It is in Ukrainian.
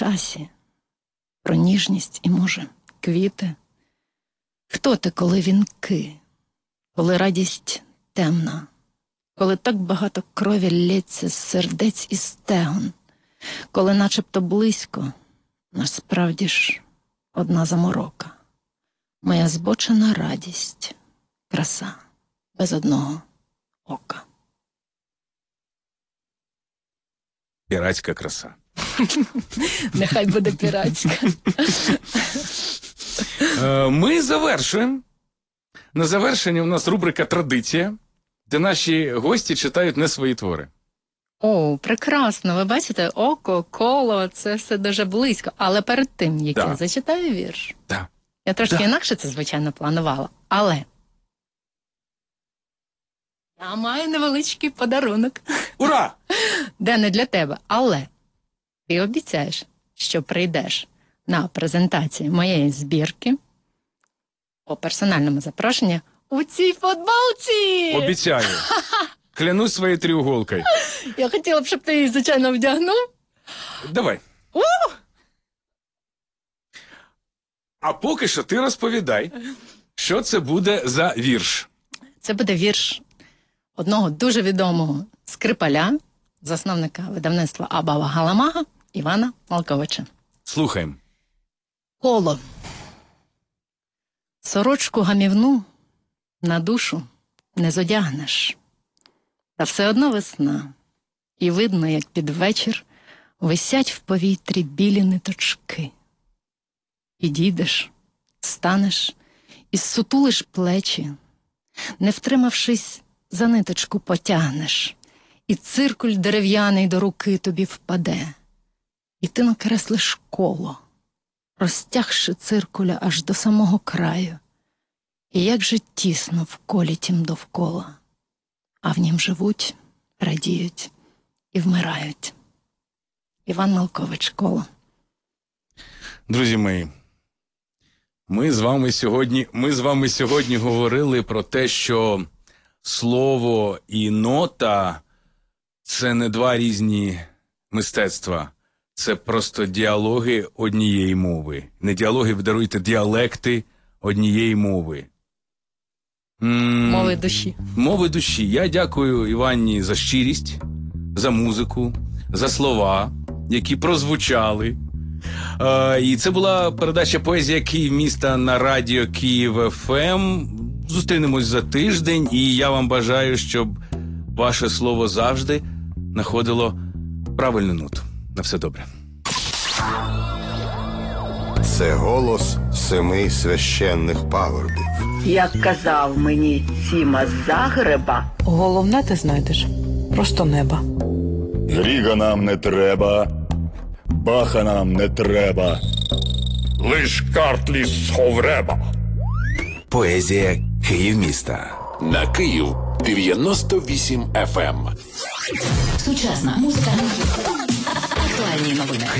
часі, про ніжність і, може, квіти. Хто ти, коли вінки, коли радість темна, коли так багато крові лється з сердець і стегон, коли начебто близько, насправді ж одна заморока. Моя збочена радість, краса без одного ока. Піратська краса. Нехай буде піратська. Ми завершуємо. На завершення у нас рубрика «Традиція», де наші гості читають не свої твори. О, прекрасно. Ви бачите, око, коло, це все дуже близько. Але перед тим, як я зачитаю вірш, я трошки інакше це, звичайно, планувала. Але я маю невеличкий подарунок. Ура! Де не для тебе. Але ти обіцяєш, що прийдеш на презентацію моєї збірки по персональному запрошенню у цій футболці. Обіцяю. Клянусь своєю тріуголкою. Я хотіла б, щоб ти її, звичайно, вдягнув. Давай. А поки що ти розповідай, що це буде за вірш. Це буде вірш одного дуже відомого скрипаля, засновника видавництва Абава Галамага Івана Малковича. Слухаємо. Коло. Сорочку гамівну на душу не зодягнеш. Та все одно весна. І видно, як під вечір висять в повітрі білі ниточки. Підійдеш, станеш і зсутулиш плечі, не втримавшись, за ниточку потягнеш, і циркуль дерев'яний до руки тобі впаде. І ти накреслиш коло, розтягши циркуля аж до самого краю. І як же тісно в колі тім довкола, а в нім живуть, радіють і вмирають. Іван Малкович, коло. Друзі мої, ми з вами сьогодні говорили про те, що слово і нота – це не два різні мистецтва. Це просто діалоги однієї мови. Не діалоги, ви даруйте, діалекти однієї мови. Мови душі. Мови душі. Я дякую Іванні за щирість, за музику, за слова, які прозвучали. І це була передача «Поезія Київ міста» на радіо Київ ФМ. Зустрінемось за тиждень, і я вам бажаю, щоб ваше слово завжди знаходило правильну ноту. На все добре. Це голос 7 священних пагорбів. Як казав мені Сіма з Загреба, головне ти знайдеш просто неба. Гріга нам не треба, Баха нам не треба, лиш картлі з Ховреба. Поезія Київ міста. На Київ 98 FM. Сучасна музика. Актуальні новини.